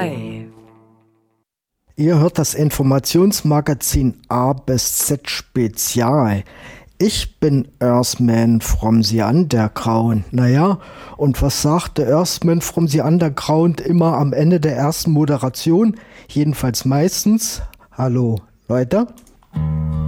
3. Ihr hört das Informationsmagazin A bis Z Spezial. Ich bin Earthman from the Underground. Naja, und was sagt der Earthman from the Underground immer am Ende der ersten Moderation? Jedenfalls meistens. Hallo, Leute.